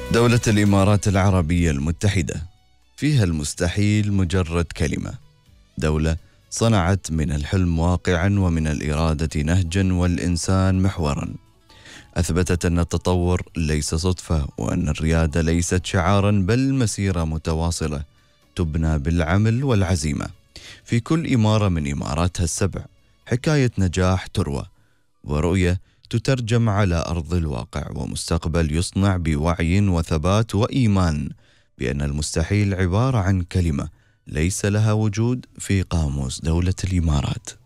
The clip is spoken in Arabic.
دولة الإمارات العربية المتحدة فيها المستحيل مجرد كلمة. دولة صنعت من الحلم واقعا ومن الإرادة نهجا والإنسان محورا. أثبتت أن التطور ليس صدفة، وأن الريادة ليست شعارا بل مسيرة متواصلة تبنى بالعمل والعزيمة. في كل إمارة من إماراتها السبع حكاية نجاح تروى، ورؤية تترجم على أرض الواقع، ومستقبل يصنع بوعي وثبات وإيمان بأن المستحيل عبارة عن كلمة ليس لها وجود في قاموس دولة الإمارات.